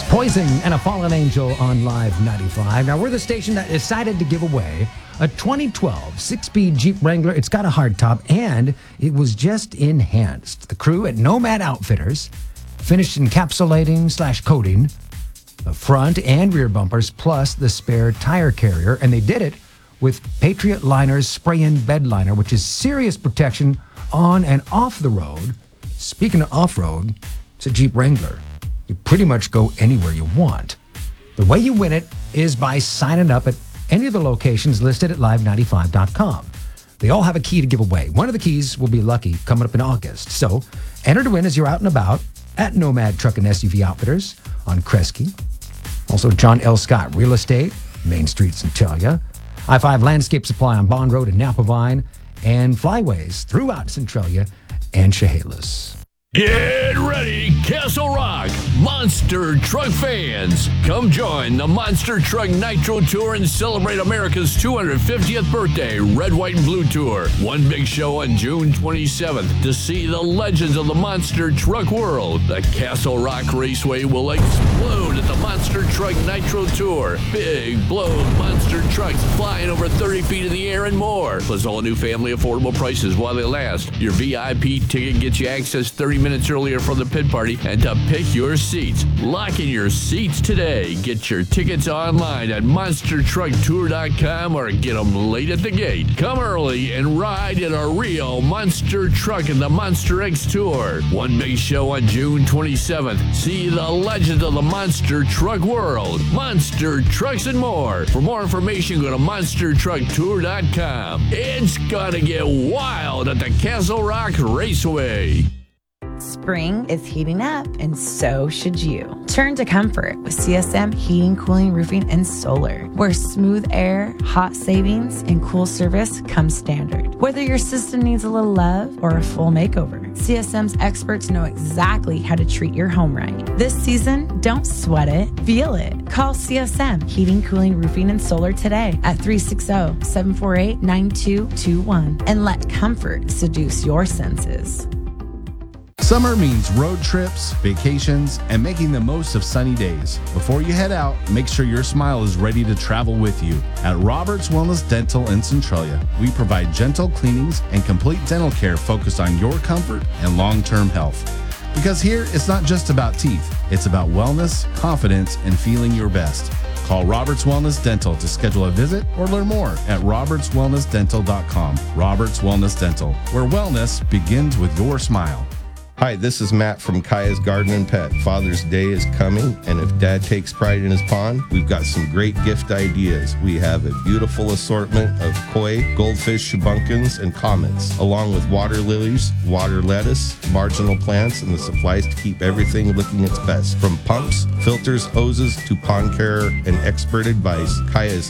Poison and a Fallen Angel on Live 95. Now, we're the station that decided to give away a 2012 six-speed Jeep Wrangler. It's got a hardtop, and it was just enhanced. The crew at Nomad Outfitters finished encapsulating/coating the front and rear bumpers, plus the spare tire carrier, and they did it with Patriot Liner's spray-in bed liner, which is serious protection on and off the road. Speaking of off-road, it's a Jeep Wrangler. You pretty much go anywhere you want. The way you win it is by signing up at any of the locations listed at live95.com. They all have a key to give away. One of the keys will be lucky coming up in August. So enter to win as you're out and about at Nomad Truck and SUV Outfitters on Kresge. Also John L. Scott Real Estate, Main Street, Centralia. I-5 Landscape Supply on Bond Road in Napa Vine. And Flyways throughout Centralia and Chehalis. Get ready, Castle Rock, Monster Truck fans. Come join the Monster Truck Nitro Tour and celebrate America's 250th birthday Red, White, and Blue Tour. One big show on June 27th to see the legends of the Monster Truck world. The Castle Rock Raceway will explode at the Monster Truck Nitro Tour. Big, blown monster trucks flying over 30 feet in the air and more. Plus all new family affordable prices while they last. Your VIP ticket gets you access 30 minutes earlier for the pit party and to pick your seats. Lock in your seats today. Get your tickets online at monstertrucktour.com or get them late at the gate. Come early and ride in a real monster truck in the Monster X Tour. One big show on June 27th. See the legends of the Monster Truck world. Monster Trucks and more. For more information, go to monstertrucktour.com. It's gonna get wild at the Castle Rock Raceway. Spring is heating up, and so should you. Turn to comfort with CSM Heating, Cooling, Roofing, and Solar, where smooth air, hot savings, and cool service come standard. Whether your system needs a little love or a full makeover, CSM's experts know exactly how to treat your home right. This season, don't sweat it, feel it. Call CSM Heating, Cooling, Roofing, and Solar today at 360-748-9221 and let comfort seduce your senses. Summer means road trips, vacations, and making the most of sunny days. Before you head out, make sure your smile is ready to travel with you. At Roberts Wellness Dental in Centralia, we provide gentle cleanings and complete dental care focused on your comfort and long-term health. Because here, it's not just about teeth. It's about wellness, confidence, and feeling your best. Call Roberts Wellness Dental to schedule a visit or learn more at robertswellnessdental.com. Roberts Wellness Dental, where wellness begins with your smile. Hi, this is Matt from Kaya's Garden and Pet. Father's Day is coming, and if Dad takes pride in his pond, we've got some great gift ideas. We have a beautiful assortment of koi, goldfish, shubunkins, and comets, along with water lilies, water lettuce, marginal plants, and the supplies to keep everything looking its best. From pumps, filters, hoses, to pond care and expert advice, Kaya is